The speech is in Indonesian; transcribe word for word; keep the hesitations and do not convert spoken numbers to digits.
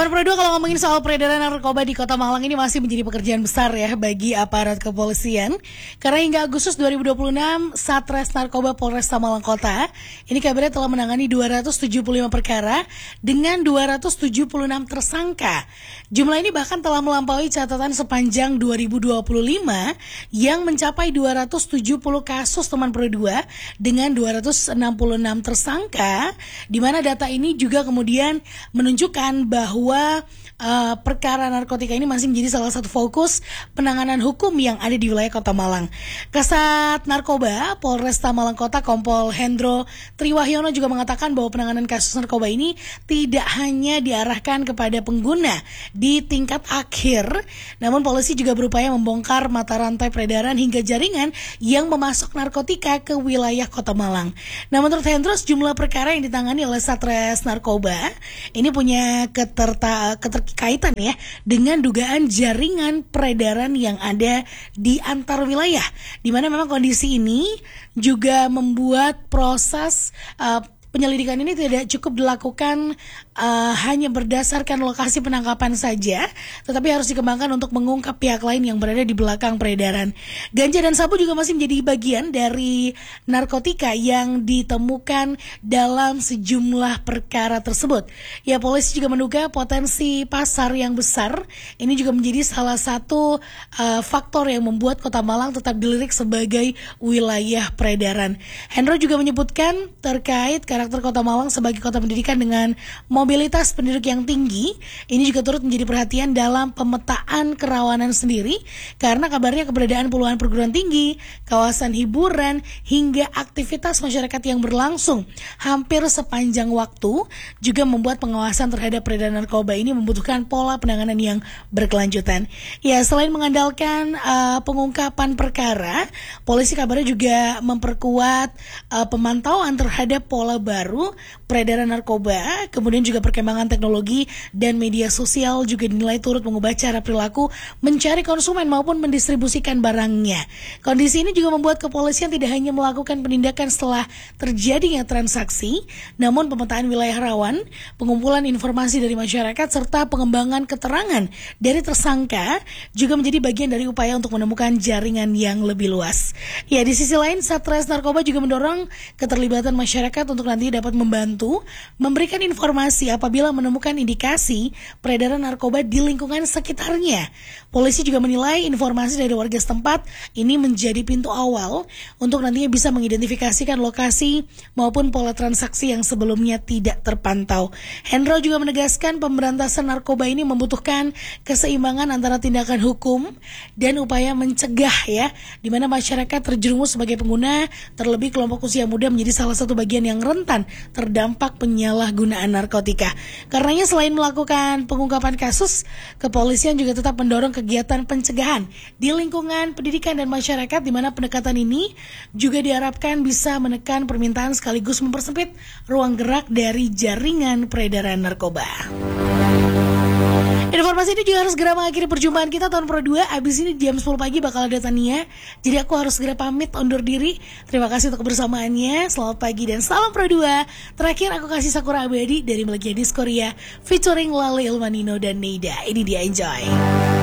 Teman Pro dua, kalau ngomongin soal peredaran narkoba di Kota Malang ini masih menjadi pekerjaan besar ya bagi aparat kepolisian. Karena hingga Agustus dua ribu dua puluh enam, Satres Narkoba Polresta Malang Kota ini kabarnya telah menangani dua ratus tujuh puluh lima perkara dengan dua ratus tujuh puluh enam tersangka. Jumlah ini bahkan telah melampaui catatan sepanjang dua ribu dua puluh lima yang mencapai dua ratus tujuh puluh kasus Teman Pro dua dengan dua ratus enam puluh enam tersangka, di mana data ini juga kemudian menunjukkan bahwa bahwa uh, perkara narkotika ini masih menjadi salah satu fokus penanganan hukum yang ada di wilayah Kota Malang. Kasat Narkoba Polresta Malang Kota Kompol Hendro Triwahyono juga mengatakan bahwa penanganan kasus narkoba ini tidak hanya diarahkan kepada pengguna di tingkat akhir, namun polisi juga berupaya membongkar mata rantai peredaran hingga jaringan yang memasok narkotika ke wilayah Kota Malang. Nah, menurut Hendro, jumlah perkara yang ditangani oleh Satres Narkoba ini punya keter keterkaitan ya dengan dugaan jaringan peredaran yang ada di antar wilayah, di mana memang kondisi ini juga membuat proses uh, penyelidikan ini tidak cukup dilakukan uh, hanya berdasarkan lokasi penangkapan saja, tetapi harus dikembangkan untuk mengungkap pihak lain yang berada di belakang peredaran. Ganja dan sabu juga masih menjadi bagian dari narkotika yang ditemukan dalam sejumlah perkara tersebut. Ya, polisi juga menduga potensi pasar yang besar ini juga menjadi salah satu uh, faktor yang membuat Kota Malang tetap dilirik sebagai wilayah peredaran. Hendro juga menyebutkan terkait karakter Kota Malang sebagai kota pendidikan dengan mobilitas penduduk yang tinggi, ini juga turut menjadi perhatian dalam pemetaan kerawanan sendiri, karena kabarnya keberadaan puluhan perguruan tinggi, kawasan hiburan, hingga aktivitas masyarakat yang berlangsung hampir sepanjang waktu juga membuat pengawasan terhadap peredaran narkoba ini membutuhkan pola penanganan yang berkelanjutan. Ya, selain mengandalkan uh, pengungkapan perkara, polisi kabarnya juga memperkuat uh, pemantauan terhadap pola baru peredaran narkoba, kemudian juga perkembangan teknologi dan media sosial juga dinilai turut mengubah cara perilaku mencari konsumen maupun mendistribusikan barangnya. Kondisi ini juga membuat kepolisian tidak hanya melakukan penindakan setelah terjadinya transaksi, namun pemetaan wilayah rawan, pengumpulan informasi dari masyarakat, serta pengembangan keterangan dari tersangka juga menjadi bagian dari upaya untuk menemukan jaringan yang lebih luas. Ya, di sisi lain, Satres Narkoba juga mendorong keterlibatan masyarakat untuk nanti dapat membantu memberikan informasi apabila menemukan indikasi peredaran narkoba di lingkungan sekitarnya. Polisi juga menilai informasi dari warga setempat ini menjadi pintu awal untuk nantinya bisa mengidentifikasikan lokasi maupun pola transaksi yang sebelumnya tidak terpantau. Hendro juga menegaskan pemberantasan narkoba ini membutuhkan keseimbangan antara tindakan hukum dan upaya mencegah ya, di mana masyarakat terjerumus sebagai pengguna, terlebih kelompok usia muda menjadi salah satu bagian yang rentan terdampak penyalahgunaan narkotika. Karenanya selain melakukan pengungkapan kasus, kepolisian juga tetap mendorong kegiatan pencegahan di lingkungan pendidikan dan masyarakat, di mana pendekatan ini juga diharapkan bisa menekan permintaan sekaligus mempersempit ruang gerak dari jaringan peredaran narkoba. Informasi ini juga harus segera mengakhiri perjumpaan kita tahun Pro dua. Abis ini jam sepuluh pagi bakal ada Tania, jadi aku harus segera pamit undur diri. Terima kasih untuk kebersamaannya. Selamat pagi dan salam Pro dua. Terakhir aku kasih Sakura Abadi dari Melgia Diskoria featuring Lale Ilmanino dan Neida. Ini dia, enjoy.